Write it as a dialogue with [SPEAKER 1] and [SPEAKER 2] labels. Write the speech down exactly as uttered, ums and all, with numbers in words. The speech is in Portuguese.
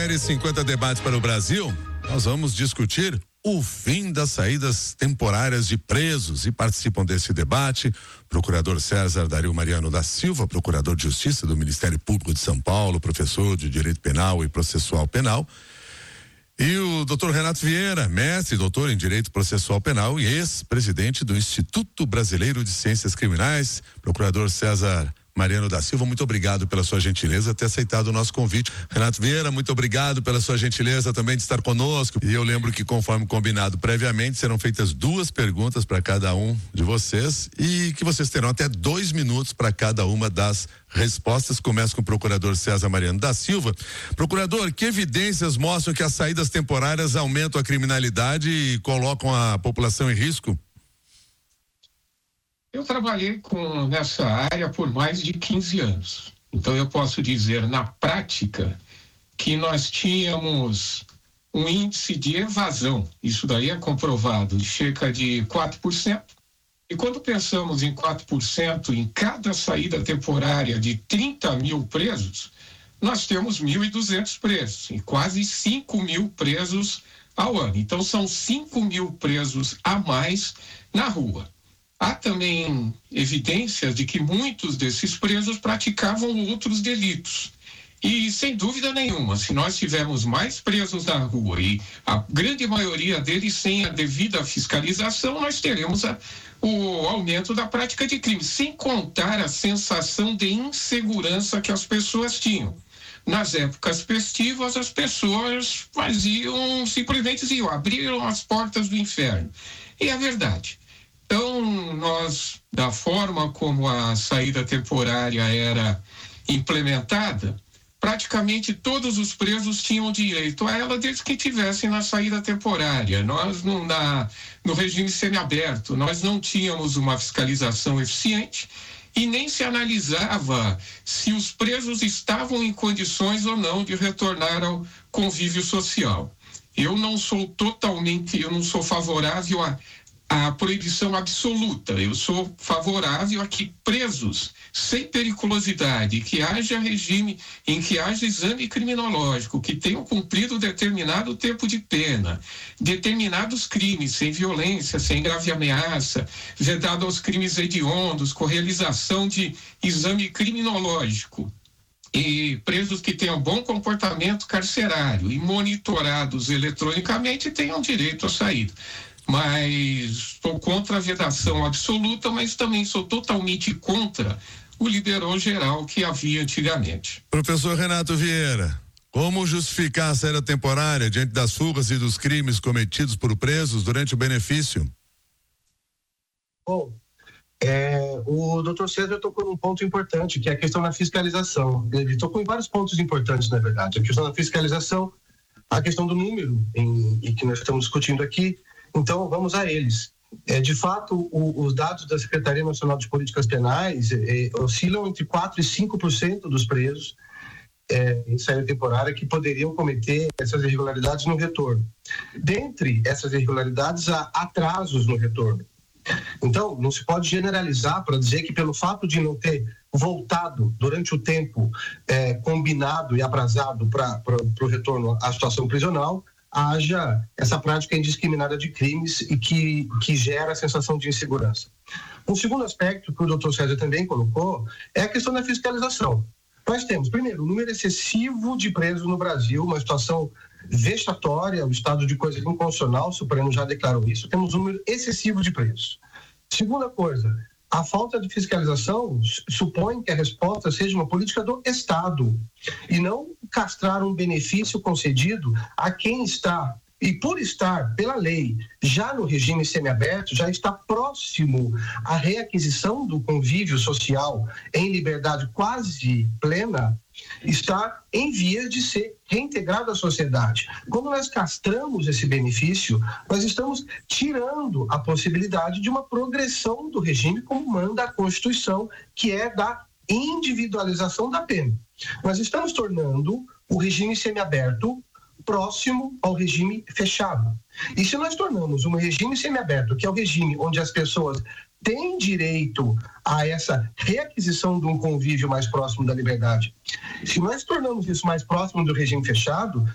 [SPEAKER 1] série cinquenta Debates para o Brasil, nós vamos discutir o fim das saídas temporárias de presos, e participam desse debate procurador César Dario Mariano da Silva, procurador de Justiça do Ministério Público de São Paulo, professor de Direito Penal e Processual Penal, e o doutor Renato Vieira, mestre e doutor em Direito Processual Penal e ex-presidente do Instituto Brasileiro de Ciências Criminais. Procurador César Mariano da Silva, muito obrigado pela sua gentileza ter aceitado o nosso convite. Renato Vieira, muito obrigado pela sua gentileza também de estar conosco. E eu lembro que, conforme combinado previamente, serão feitas duas perguntas para cada um de vocês e que vocês terão até dois minutos para cada uma das respostas. Começa com o procurador César Mariano da Silva. Procurador, que evidências mostram que as saídas temporárias aumentam a criminalidade e colocam a população em risco?
[SPEAKER 2] Eu trabalhei com, nessa área por mais de quinze anos. Então eu posso dizer, na prática, que nós tínhamos um índice de evasão, isso daí é comprovado, de cerca de quatro por cento. E quando pensamos em quatro por cento em cada saída temporária de trinta mil presos, nós temos mil e duzentos presos e quase cinco mil presos ao ano. Então são cinco mil presos a mais na rua. Há também evidências de que muitos desses presos praticavam outros delitos. E, sem dúvida nenhuma, se nós tivermos mais presos na rua e a grande maioria deles sem a devida fiscalização, nós teremos a, o aumento da prática de crime, sem contar a sensação de insegurança que as pessoas tinham. Nas épocas festivas, as pessoas faziam, simplesmente iam, abriram as portas do inferno. E é verdade. Então, nós, da forma como a saída temporária era implementada, praticamente todos os presos tinham direito a ela desde que tivessem na saída temporária. Nós, no, na, no regime semiaberto, nós não tínhamos uma fiscalização eficiente e nem se analisava se os presos estavam em condições ou não de retornar ao convívio social. Eu não sou totalmente, eu não sou favorável a a proibição absoluta. Eu sou favorável a que presos sem periculosidade, que haja regime, em que haja exame criminológico, que tenham cumprido determinado tempo de pena, determinados crimes sem violência, sem grave ameaça, vedado aos crimes hediondos, com realização de exame criminológico, e presos que tenham bom comportamento carcerário e monitorados eletronicamente tenham direito à saída. Mas sou contra a vedação absoluta, mas também sou totalmente contra o liberou geral que havia antigamente.
[SPEAKER 1] Professor Renato Vieira, como justificar a saída temporária diante das fugas e dos crimes cometidos por presos durante o benefício?
[SPEAKER 3] Bom, é, o doutor César tocou num ponto importante, que é a questão da fiscalização. Ele tocou em vários pontos importantes, na verdade. A questão da fiscalização, a questão do número em, em que nós estamos discutindo aqui. Então, vamos a eles. É, de fato, o, os dados da Secretaria Nacional de Políticas Penais é, oscilam entre quatro e cinco por cento dos presos é, em saída temporária que poderiam cometer essas irregularidades no retorno. Dentre essas irregularidades, há atrasos no retorno. Então, não se pode generalizar para dizer que pelo fato de não ter voltado durante o tempo é, combinado e aprazado para o retorno à situação prisional, haja essa prática indiscriminada de crimes e que, que gera a sensação de insegurança. Um segundo aspecto que o doutor César também colocou é a questão da fiscalização. Nós temos, primeiro, um número excessivo de presos no Brasil, uma situação vexatória, o estado de coisa inconstitucional, o Supremo já declarou isso, temos um número excessivo de presos. Segunda coisa, a falta de fiscalização supõe que a resposta seja uma política do Estado e não castrar um benefício concedido a quem está, e por estar, pela lei, já no regime semiaberto, já está próximo à reaquisição do convívio social em liberdade quase plena, está em vias de ser reintegrado à sociedade. Quando nós castramos esse benefício, nós estamos tirando a possibilidade de uma progressão do regime como manda a Constituição, que é da individualização da pena. Nós estamos tornando o regime semiaberto próximo ao regime fechado. E se nós tornamos um regime semiaberto, que é o regime onde as pessoas têm direito a essa reaquisição de um convívio mais próximo da liberdade, se nós tornamos isso mais próximo do regime fechado,